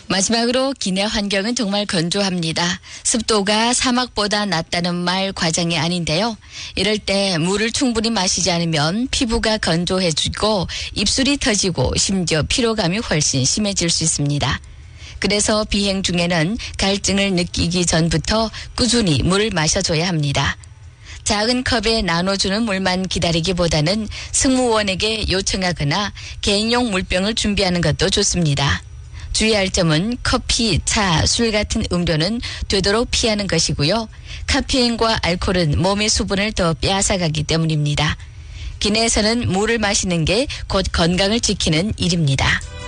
마지막으로 기내 환경은 정말 건조합니다. 습도가 사막보다 낮다는 말 과장이 아닌데요. 이럴 때 물을 충분히 마시지 않으면 피부가 건조해지고 입술이 터지고 심지어 피로감이 훨씬 심해질 수 있습니다. 그래서 비행 중에는 갈증을 느끼기 전부터 꾸준히 물을 마셔줘야 합니다. 작은 컵에 나눠주는 물만 기다리기보다는 승무원에게 요청하거나 개인용 물병을 준비하는 것도 좋습니다. 주의할 점은 커피, 차, 술 같은 음료는 되도록 피하는 것이고요. 카페인과 알코올은 몸의 수분을 더 빼앗아가기 때문입니다. 기내에서는 물을 마시는 게 곧 건강을 지키는 일입니다.